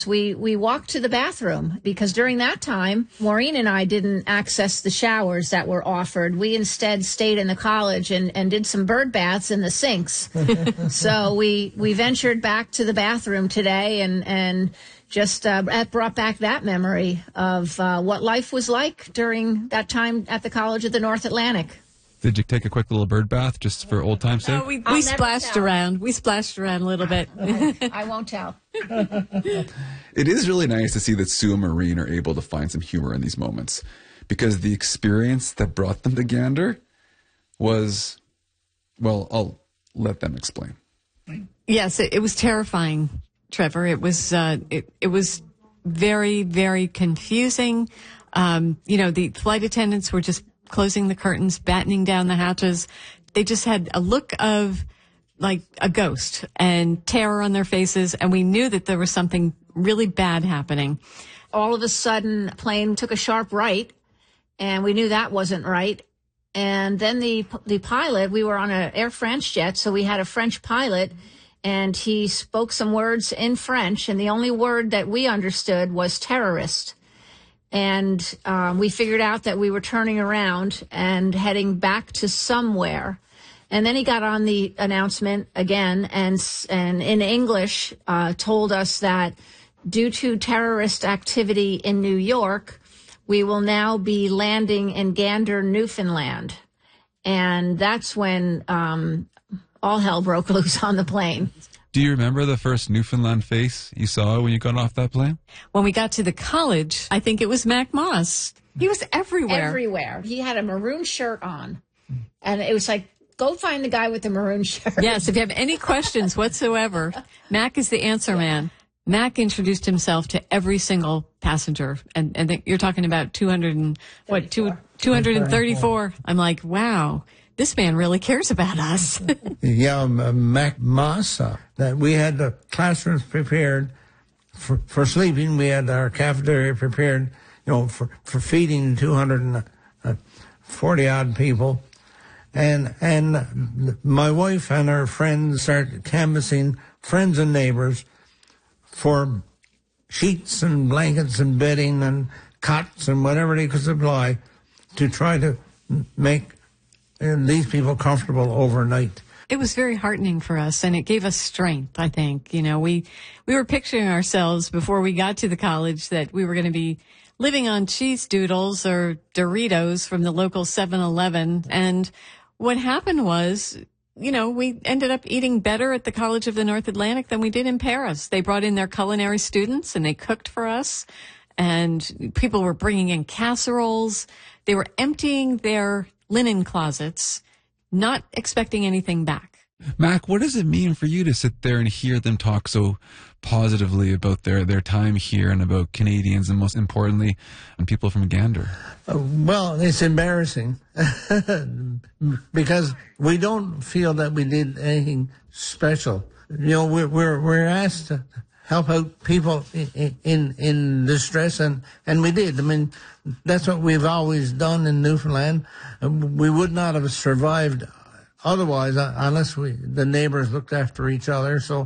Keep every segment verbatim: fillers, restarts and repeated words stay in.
We we walked to the bathroom because during that time, Maureen and I didn't access the showers that were offered. We instead stayed in the college and, and did some bird baths in the sinks. So we we ventured back to the bathroom today and, and just uh, brought back that memory of uh, what life was like during that time at the College of the North Atlantic. Did you take a quick little bird bath just for old time's sake? No, we, we splashed around. We splashed around a little bit. I, I won't tell. It is really nice to see that Sue and Maureen are able to find some humor in these moments, because the experience that brought them to Gander was, well, I'll let them explain. Yes, it, it was terrifying, Trevor. It was uh, it, it was very, very confusing. Um, you know, the flight attendants were just closing the curtains, battening down the hatches. They just had a look of like a ghost and terror on their faces. And we knew that there was something really bad happening. All of a sudden, a plane took a sharp right, and we knew that wasn't right. And then the the pilot, we were on an Air France jet, so we had a French pilot, and he spoke some words in French, and the only word that we understood was terrorist. And um, we figured out that we were turning around and heading back to somewhere. And then he got on the announcement again and and in English uh, told us that due to terrorist activity in New York, we will now be landing in Gander, Newfoundland. And that's when um, all hell broke loose on the plane. Do you remember the first Newfoundland face you saw when you got off that plane? When we got to the college, I think it was Mac Moss. He was everywhere. Everywhere. He had a maroon shirt on. And it was like, go find the guy with the maroon shirt. Yes, if you have any questions whatsoever, Mac is the answer man. Mac introduced himself to every single passenger. And, and th- you're talking about two hundred and, what, two, two hundred thirty-four. I'm like, wow. This man really cares about us. Yeah, um, Mac Moss, uh, that we had the classrooms prepared for, for sleeping. We had our cafeteria prepared, you know, for, for feeding two hundred forty odd people. And, and my wife and her friends started canvassing friends and neighbors for sheets and blankets and bedding and cots and whatever they could supply to try to make and these people comfortable overnight. It was very heartening for us, and it gave us strength, I think. You know, we, we were picturing ourselves before we got to the college that we were going to be living on cheese doodles or Doritos from the local seven eleven. And what happened was, you know, we ended up eating better at the College of the North Atlantic than we did in Paris. They brought in their culinary students, and they cooked for us. And people were bringing in casseroles. They were emptying their linen closets, not expecting anything back. Mac, what does it mean for you to sit there and hear them talk so positively about their, their time here and about Canadians and, most importantly, and people from Gander? Uh, well, it's embarrassing because we don't feel that we did anything special. You know, we're we're, we're asked to help out people in, in in distress, and and we did. I mean, that's what we've always done in Newfoundland. We would not have survived otherwise unless we the neighbors looked after each other. So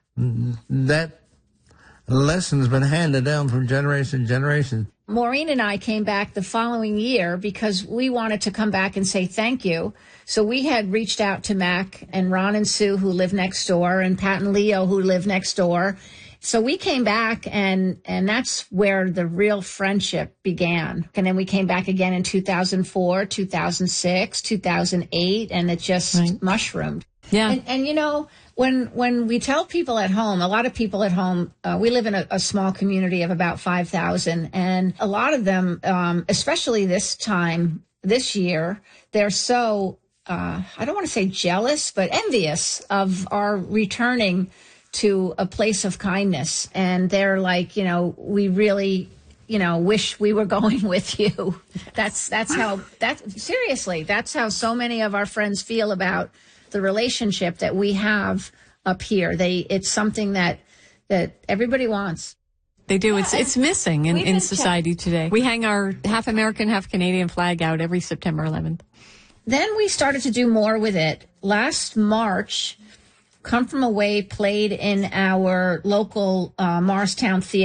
that lesson's been handed down from generation to generation. Maureen and I came back the following year because we wanted to come back and say thank you. So we had reached out to Mac and Ron and Sue, who live next door, and Pat and Leo, who live next door. So we came back, and, and that's where the real friendship began. And then we came back again in two thousand four, two thousand six, two thousand eight, and it just right. mushroomed. Yeah. And, and, you know, when when we tell people at home, a lot of people at home, uh, we live in a, a small community of about five thousand, and a lot of them, um, especially this time, this year, they're so, uh, I don't want to say jealous, but envious of our returning to a place of kindness. And they're like, you know, we really, you know, wish we were going with you. That's, that's how, that, seriously, that's how so many of our friends feel about the relationship that we have up here. They, it's something that, that everybody wants. They do. Yeah, it's, it's missing in, in society check- today. We hang our half American, half Canadian flag out every September eleventh. Then we started to do more with it. Last March, Come From Away played in our local uh, Morristown Theater.